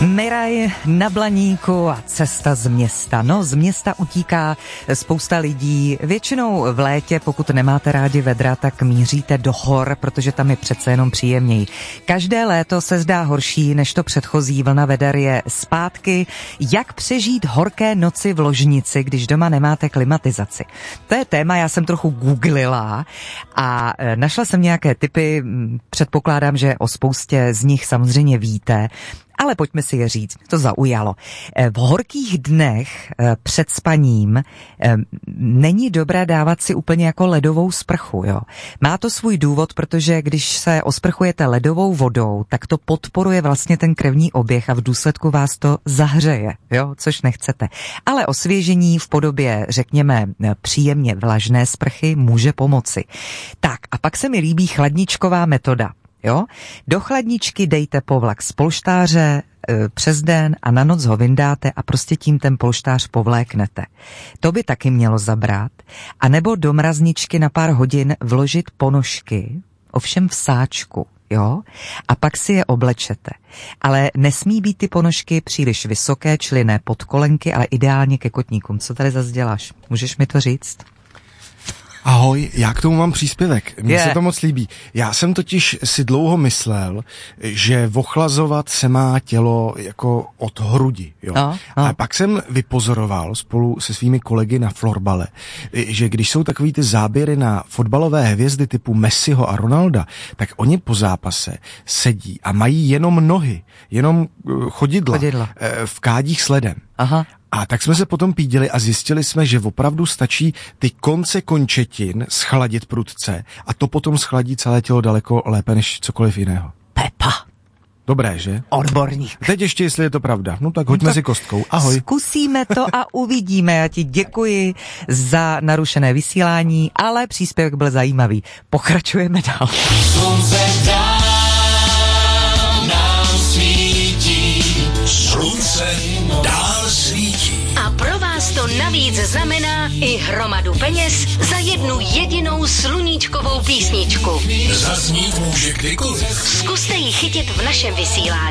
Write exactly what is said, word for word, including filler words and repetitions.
Miraj na Blaníku a cesta z města. No, z města utíká spousta lidí. Většinou v létě, pokud nemáte rádi vedra, tak míříte do hor, protože tam je přece jenom příjemněji. Každé léto se zdá horší, než to předchozí. Vlna veder je zpátky. Jak přežít horké noci v ložnici, když doma nemáte klimatizaci? To je téma, já jsem trochu googlila a našla jsem nějaké tipy. Předpokládám, že o spoustě z nich samozřejmě víte. Ale pojďme si je říct, to zaujalo. V horkých dnech před spaním není dobré dávat si úplně jako ledovou sprchu, jo. Má to svůj důvod, protože když se osprchujete ledovou vodou, tak to podporuje vlastně ten krevní oběh a v důsledku vás to zahřeje, jo, což nechcete. Ale osvěžení v podobě, řekněme, příjemně vlažné sprchy může pomoci. Tak a pak se mi líbí chladničková metoda. Jo? Do chladničky dejte povlak z polštáře e, přes den a na noc ho vyndáte a prostě tím ten polštář povléknete. To by taky mělo zabrat. A nebo do mrazničky na pár hodin vložit ponožky, ovšem v sáčku, jo? A pak si je oblečete. Ale nesmí být ty ponožky příliš vysoké, čili ne pod kolenky, ale ideálně ke kotníkům. Co tady zase děláš? Můžeš mi to říct? Ahoj, já k tomu mám příspěvek. Mně Je. se to moc líbí. Já jsem totiž si dlouho myslel, že ochlazovat se má tělo jako od hrudi. Jo? No, no. A pak jsem vypozoroval spolu se svými kolegy na florbale, že když jsou takový ty záběry na fotbalové hvězdy typu Messiho a Ronalda, tak oni po zápase sedí a mají jenom nohy, jenom chodidla, Chodidla. v kádích s ledem. Aha. A tak jsme se potom pídili a zjistili jsme, že opravdu stačí ty konce končetin schladit prudce a to potom schladí celé tělo daleko lépe než cokoliv jiného. Pepa. Dobré, že? Odborník. Teď ještě, jestli je to pravda. No tak hoďme No tak si kostkou. Ahoj. Zkusíme to a uvidíme. Já ti děkuji za narušené vysílání, ale příspěvek byl zajímavý. Pokračujeme dál. Slunce dál nám svítí, slunce dál svítí. A pro vás to navíc znamená i hromadu peněz za jednu jedinou sluníčkovou písničku. Zaznít může kdykoliv. Zkuste ji chytit v našem vysílání.